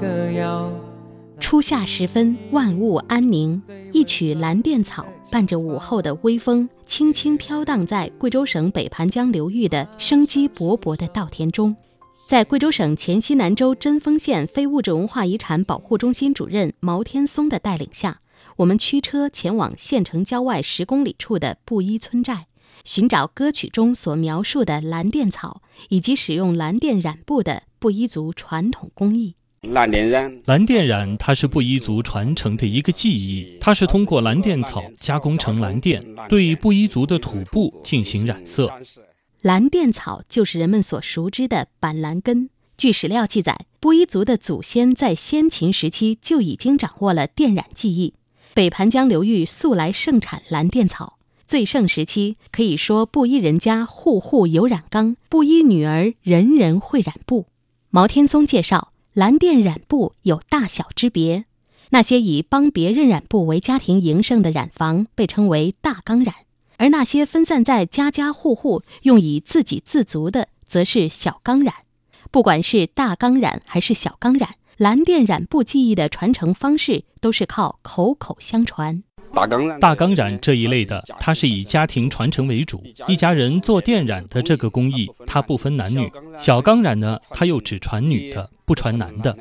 初夏时分，万物安宁，一曲蓝靛草伴着午后的微风，轻轻飘荡在贵州省北盘江流域的生机勃勃的稻田中。在贵州省黔西南州贞丰县非物质文化遗产保护中心主任毛天松的带领下，我们驱车前往县城郊外10公里处的布依村寨，寻找歌曲中所描述的蓝靛草以及使用蓝靛染布的布依族传统工艺。 蓝靛染它是布依族传承的一个技艺，它是通过蓝靛草加工成蓝靛，对布依族的土布进行染色。 蓝靛草就是人们所熟知的板蓝根。据史料记载，布依族的祖先在先秦时期就已经掌握了靛染技艺。北盘江流域素来盛产蓝靛草，最盛时期可以说布依人家户户有染缸，布依女儿人人会染布。毛天松介绍，蓝靛染布有大小之别，那些以帮别人染布为家庭营生的染坊被称为大缸染，而那些分散在家家户户用以自给自足的则是小缸染。不管是大缸染还是小缸染，蓝靛染布技艺的传承方式都是靠口口相传。 大缸染这一类的，它是以家庭传承为主，一家人做靛染的这个工艺，它不分男女。小缸染呢，它又只传女的，不传男的。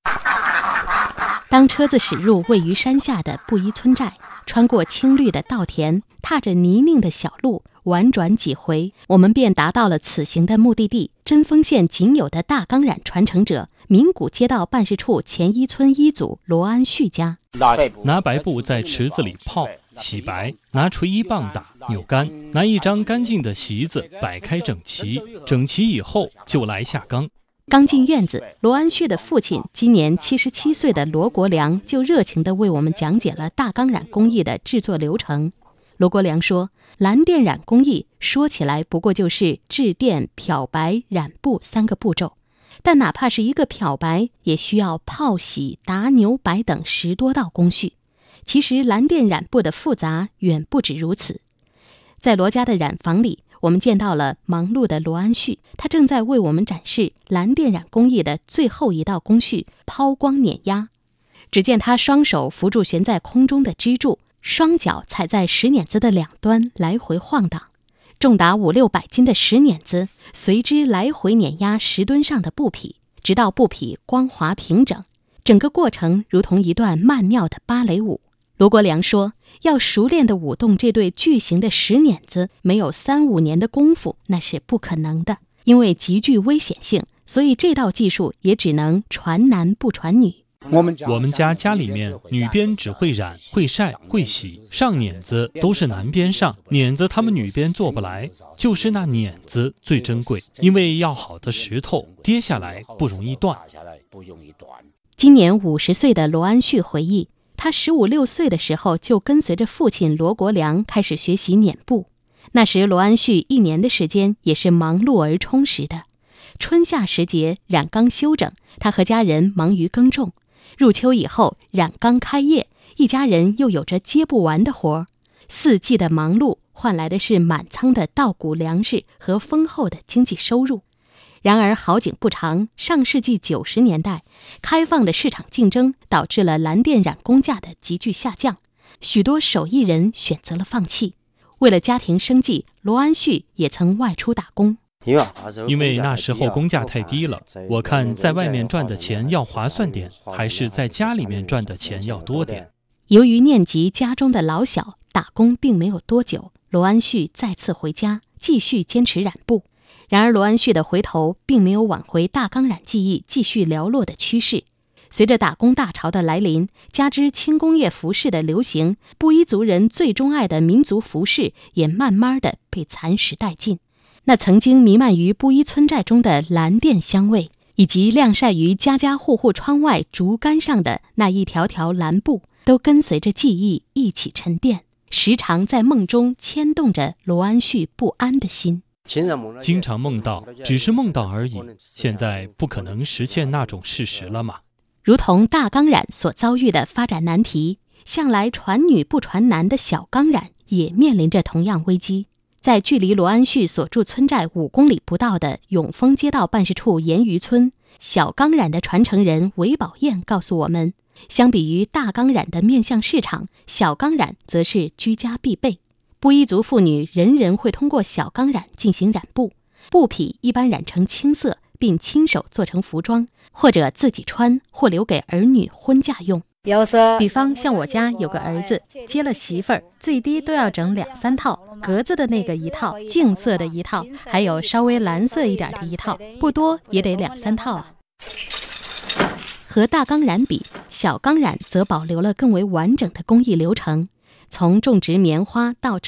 当车子驶入位于山下的布依村寨，穿过青绿的稻田，踏着泥泞的小路，婉转几回，我们便达到了此行的目的地——贞丰县仅有的大缸染传承者名古街道办事处前一村一组罗安旭家。 拿白布在池子里泡洗白，拿锤一棒打扭干，拿一张干净的席子摆开整齐，整齐以后就来下缸。 刚进院子，罗安旭的父亲今年77岁的罗国良就热情地为我们讲解了大缸染工艺的制作流程。罗国良说，蓝靛染工艺说起来不过就是制靛、漂白、染布3个步骤，但哪怕是一个漂白，也需要泡洗、打扭摆等10多道工序。其实蓝靛染布的复杂远不止如此。在罗家的染坊里，我们见到了忙碌的罗安旭，他正在为我们展示蓝靛染工艺的最后一道工序——抛光碾压。只见他双手扶住悬在空中的支柱，双脚踩在石碾子的两端来回晃荡，重达500-600斤的石碾子随之来回碾压石墩上的布匹，直到布匹光滑平整。整个过程如同一段曼妙的芭蕾舞。罗国良说，要熟练地舞动这对巨型的石碾子，没有3-5年的功夫那是不可能的，因为极具危险性，所以这道技术也只能传男不传女。 我们家里面女编只会染、会晒、会洗，上碾子都是男编上，碾子他们女编做不来，就是那碾子最珍贵，因为要好的石头跌下来不容易断。 今年50岁的罗安旭回忆，他15-16岁的时候就跟随着父亲罗国良开始学习碾布。那时罗安旭1年的时间也是忙碌而充实的。春夏时节染缸休整，他和家人忙于耕种。入秋以后染缸开业，一家人又有着接不完的活。4季的忙碌换来的是满仓的稻谷粮食和丰厚的经济收入。然而好景不长，上世纪90年代，开放的市场竞争导致了蓝靛染工价的急剧下降，许多手艺人选择了放弃。为了家庭生计，罗安旭也曾外出打工。 因为那时候工价太低了，我看在外面赚的钱要划算点，还是在家里面赚的钱要多点。 由于念及家中的老小，打工并没有多久，罗安旭再次回家，继续坚持染布。然而罗安旭的回头并没有挽回大缸染技艺继续寥落的趋势。随着打工大潮的来临，加之轻工业服饰的流行，布依族人最钟爱的民族服饰也慢慢的被蚕食殆尽。那曾经弥漫于布依村寨中的蓝靛香味，以及晾晒于家家户户窗外竹竿上的那一条条蓝布，都跟随着记忆一起沉淀，时常在梦中牵动着罗安旭不安的心。 经常梦到，只是梦到而已，现在不可能实现那种事实了嘛。 如同大缸染所遭遇的发展难题，向来传女不传男的小缸染也面临着同样危机。 在距离罗安旭所住村寨5公里不到的永丰街道办事处盐鱼村，小钢染的传承人韦宝燕告诉我们，相比于大钢染的面向市场，小钢染则是居家必备。布依族妇女人人会通过小钢染进行染布，布匹一般染成青色，并亲手做成服装，或者自己穿，或留给儿女婚嫁用。比方像我家有个儿子接了媳妇儿，最低都要整2、3套，格子的那个一套，净色的一套，还有稍微蓝色一点的一套，不多也得2、3套啊。和大钢染比，小钢染则保留了更为完整的工艺流程，从种植棉花到